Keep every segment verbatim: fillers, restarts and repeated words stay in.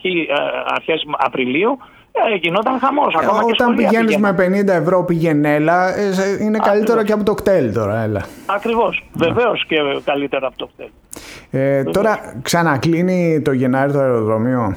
αρχή, αρχές Απριλίου, ε, γινόταν χαμός. Ε, όταν πηγαίνεις με πενήντα ευρώ πηγενέλα, ε, είναι καλύτερο και από το κτέλ τώρα. Έλα. Ακριβώς. Ναι. Βεβαίως και καλύτερο από το κτέλ. Ε, τώρα ξανακλίνει το Γενάρη το αεροδρόμιο.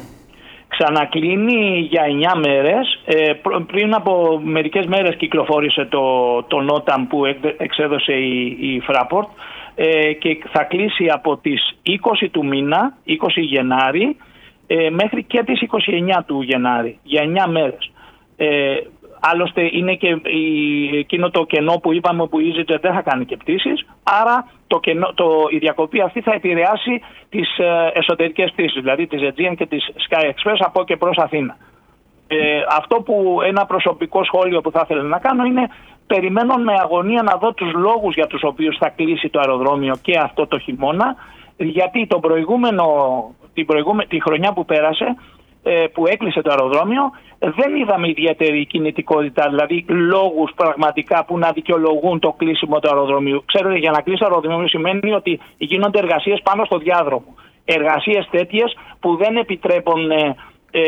Ξανακλίνει για εννιά μέρες. Ε, πριν από μερικές μέρες κυκλοφόρησε το, το νόταμ που εξέδωσε η, η Fraport ε, και θα κλείσει από τις είκοσι του μήνα, είκοσι Γενάρη, ε, μέχρι και τις είκοσι εννιά του Γενάρη, για εννιά μέρες. Ε, άλλωστε είναι και η, εκείνο το κενό που είπαμε που η EasyJet δεν θα κάνει και πτήσεις, άρα το κενό, το, η διακοπή αυτή θα επηρεάσει τις ε, εσωτερικές πτήσεις, δηλαδή της Aegean και της Sky Express από και προς Αθήνα. Ε, αυτό που ένα προσωπικό σχόλιο που θα ήθελα να κάνω είναι περιμένω με αγωνία να δω τους λόγους για τους οποίους θα κλείσει το αεροδρόμιο και αυτό το χειμώνα, γιατί τον προηγούμενο, την προηγούμενη, τη χρονιά που πέρασε, που έκλεισε το αεροδρόμιο, δεν είδαμε ιδιαίτερη κινητικότητα, δηλαδή λόγους πραγματικά που να δικαιολογούν το κλείσιμο του αεροδρομίου. Ξέρετε, για να κλείσει το αεροδρόμιο σημαίνει ότι γίνονται εργασίες πάνω στο διάδρομο. Εργασίες τέτοιες που δεν επιτρέπουν ε, ε,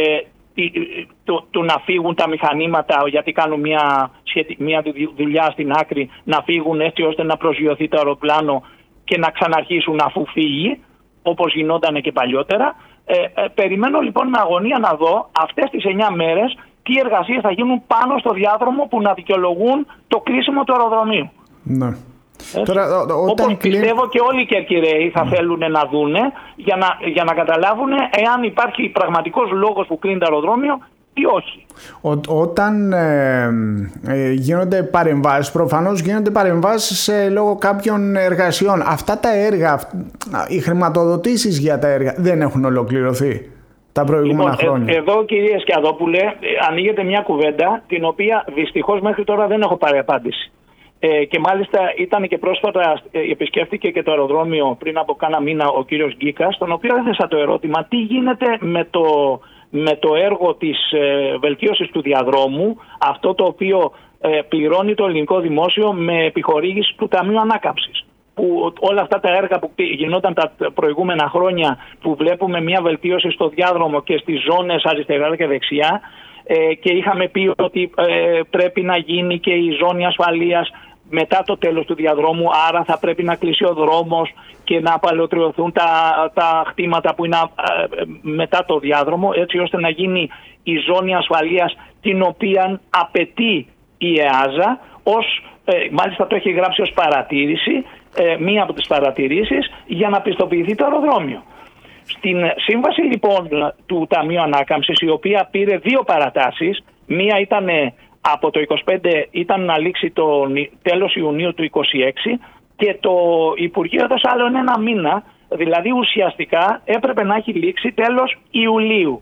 του, του να φύγουν τα μηχανήματα, γιατί κάνουν μια, μια δουλειά στην άκρη, να φύγουν έτσι ώστε να προσγειωθεί το αεροπλάνο και να ξαναρχίσουν αφού φύγει, όπως γινόταν και παλιότερα. Ε, ε, περιμένω λοιπόν με αγωνία να δω αυτές τις εννιά μέρες τι εργασίες θα γίνουν πάνω στο διάδρομο που να δικαιολογούν το κλείσιμο του αεροδρομίου. Ναι. Τώρα, ό, όπως όταν πιστεύω και όλοι οι Κερκυραίοι θα mm. θέλουν να δούνε για να, για να καταλάβουν εάν υπάρχει πραγματικός λόγος που κλείνει το αεροδρόμιο ή όχι. Ό, όταν ε, ε, γίνονται παρεμβάσεις, προφανώς γίνονται παρεμβάσεις ε, λόγω κάποιων εργασιών. Αυτά τα έργα, οι χρηματοδοτήσεις για τα έργα δεν έχουν ολοκληρωθεί τα προηγούμενα λοιπόν, χρόνια. Ε, εδώ κύριε Σκιαδόπουλε ανοίγεται μια κουβέντα την οποία δυστυχώς μέχρι τώρα δεν έχω πάρει απάντηση. Ε, και μάλιστα ήταν και πρόσφατα, ε, επισκέφτηκε και το αεροδρόμιο πριν από κάνα μήνα ο κύριος Γκίκας, τον οποίο έθεσα το ερώτημα τι γίνεται με το, με το έργο της ε, βελτίωσης του διαδρόμου, αυτό το οποίο ε, πληρώνει το ελληνικό δημόσιο με επιχορήγηση του Ταμείου Ανάκαμψης. Που όλα αυτά τα έργα που γινόταν τα προηγούμενα χρόνια, που βλέπουμε μια βελτίωση στο διάδρομο και στις ζώνες αριστερά και δεξιά, ε, και είχαμε πει ότι ε, πρέπει να γίνει και η ζώνη ασφαλείας μετά το τέλος του διαδρόμου, άρα θα πρέπει να κλείσει ο δρόμος και να απαλωτριωθούν τα, τα χτήματα που είναι ε, μετά το διάδρομο, έτσι ώστε να γίνει η ζώνη ασφαλείας την οποία απαιτεί η ΕΑΖΑ, ως, ε, μάλιστα το έχει γράψει ως παρατήρηση, ε, μία από τις παρατηρήσεις, για να πιστοποιηθεί το αεροδρόμιο. Στην σύμβαση λοιπόν του Ταμείου Ανάκαμψης, η οποία πήρε δύο παρατάσεις, μία ήταν από το είκοσι πέντε, ήταν να λήξει το τέλος Ιουνίου του είκοσι έξι και το Υπουργείο έδωσε άλλο ένα μήνα, δηλαδή ουσιαστικά έπρεπε να έχει λήξει τέλος Ιουλίου.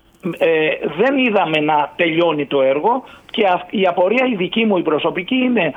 Ε, δεν είδαμε να τελειώνει το έργο και η απορία η δική μου η προσωπική είναι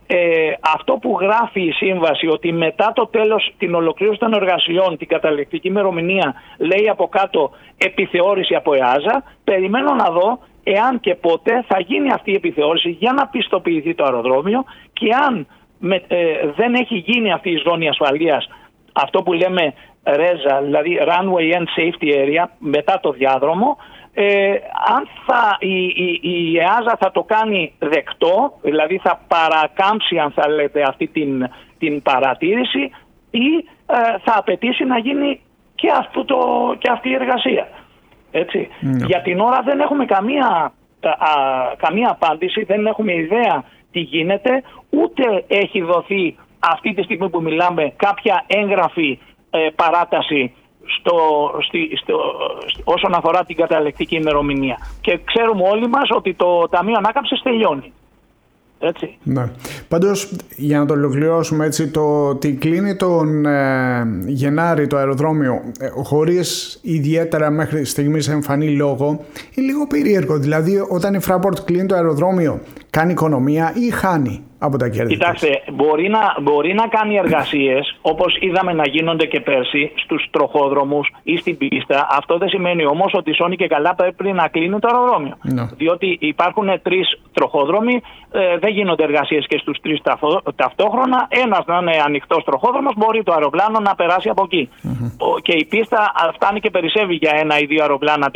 ε, αυτό που γράφει η σύμβαση, ότι μετά το τέλος, την ολοκλήρωση των εργασιών, την καταληκτική ημερομηνία, λέει από κάτω επιθεώρηση από ΕΑΖΑ. Περιμένω να δω εάν και πότε θα γίνει αυτή η επιθεώρηση για να πιστοποιηθεί το αεροδρόμιο και αν με, ε, δεν έχει γίνει αυτή η ζώνη ασφαλείας, αυτό που λέμε ρέζα, δηλαδή Runway and Safety Area, μετά το διάδρομο, ε, αν θα, η, η, η ΕΑΖΑ θα το κάνει δεκτό, δηλαδή θα παρακάμψει, αν θα λέτε, αυτή την, την παρατήρηση, ή ε, θα απαιτήσει να γίνει και, αυτό το, και αυτή η εργασία. Έτσι. Mm. Για την ώρα δεν έχουμε καμία, α, καμία απάντηση, δεν έχουμε ιδέα τι γίνεται, ούτε έχει δοθεί αυτή τη στιγμή που μιλάμε κάποια έγγραφη ε, παράταση στο, στη, στο, όσον αφορά την καταλεκτική ημερομηνία. Και ξέρουμε όλοι μας ότι το Ταμείο Ανάκαμψης τελειώνει. Έτσι. Ναι. Πάντως, για να το ολοκληρώσουμε έτσι, το ότι κλείνει τον ε, Γενάρη το αεροδρόμιο ε, χωρίς ιδιαίτερα μέχρι στιγμής εμφανή λόγο, είναι λίγο περίεργο. Δηλαδή, όταν η Fraport κλείνει το αεροδρόμιο, κάνει οικονομία ή χάνει από τα κέρδη? Κοιτάξτε, μπορεί να, μπορεί να κάνει εργασίες όπως είδαμε να γίνονται και πέρσι στους τροχόδρομους ή στην πίστα. Αυτό δεν σημαίνει όμως ότι σώνει και καλά πρέπει να κλείνει το αεροδρόμιο. No. Διότι υπάρχουν τρεις τροχόδρομοι, ε, δεν γίνονται εργασίες και στους τρεις ταυτό, ταυτόχρονα. Ένας να είναι ανοιχτός τροχόδρομος, μπορεί το αεροπλάνο να περάσει από εκεί. Mm-hmm. Και η πίστα φτάνει και περισσεύει για ένα ή δύο αεροπλάνα